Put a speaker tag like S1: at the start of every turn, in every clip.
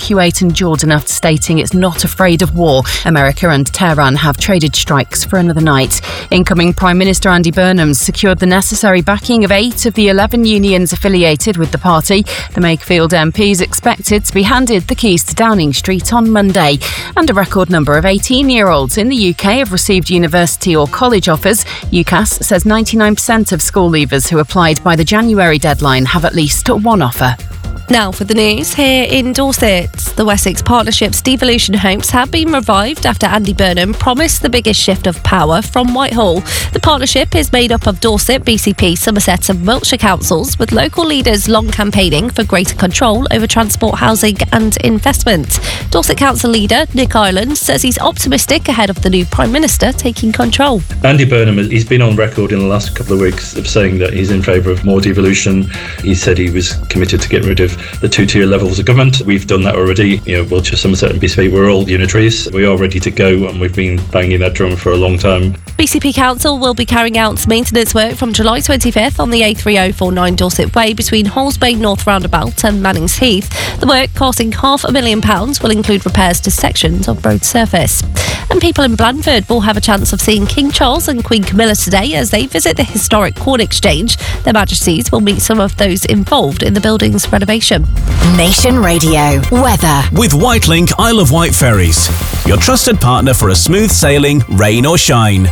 S1: Kuwait and Jordan after stating it's not afraid of war. America and Tehran have traded strikes for another night. Incoming Prime Minister Andy Burnham secured the necessary backing of 8 of the 11 unions affiliated with the party. The Makefield MP is expected to be handed the keys to Downing Street on Monday. And a record number of 18-year-olds in the UK have received university or college offers. UCAS says 99% of school leavers who applied by the January deadline have at least one offer.
S2: Now for the news here in Dorset. The Wessex Partnership's devolution hopes have been revived after Andy Burnham promised the biggest shift of power from Whitehall. The partnership is made up of Dorset, BCP, Somerset and Wiltshire councils, with local leaders long campaigning for greater control over transport, housing and investment. Dorset Council leader Nick Ireland says he's optimistic ahead of the new Prime Minister taking control.
S3: Andy Burnham, he's been on record in the last couple of weeks of saying that he's in favour of more devolution. He said he was committed to get rid of the 2-tier levels of government. We've done that already. Wiltshire, Somerset and BCP, we're all unitaries. We are ready to go and we've been banging that drum for a long time.
S2: BCP Council will be carrying out maintenance work from July 25th on the A3049 Dorset Way between Holsbane North Roundabout and Mannings Heath. The work, costing £500,000, will include repairs to sections of road surface. And people in Blandford will have a chance of seeing King Charles and Queen Camilla today as they visit the historic Corn Exchange. Their Majesties will meet some of those involved in the building's renovation.
S4: Nation Radio weather
S5: with Whitelink Isle of Wight Ferries, your trusted partner for a smooth sailing, rain or shine.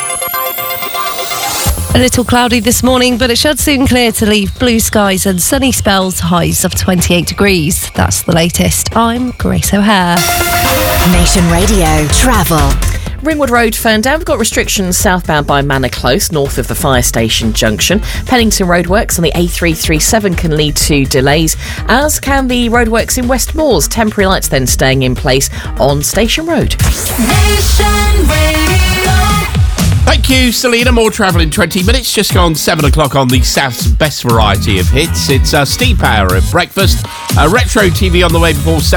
S2: A little cloudy this morning, but it should soon clear to leave blue skies and sunny spells, highs of 28 degrees. That's the latest. I'm Grace O'Hare.
S4: Nation Radio travel.
S6: Ringwood Road, Ferndale, we've got restrictions southbound by Manor Close, north of the fire station junction. Pennington roadworks on the A337 can lead to delays, as can the roadworks in West Moors. Temporary lights then staying in place on Station Road.
S7: Nation Radio. Thank you, Selena. More travel in 20 minutes. Just gone 7 o'clock on the South's best variety of hits. It's Steve Power at breakfast. Retro TV on the way before 7.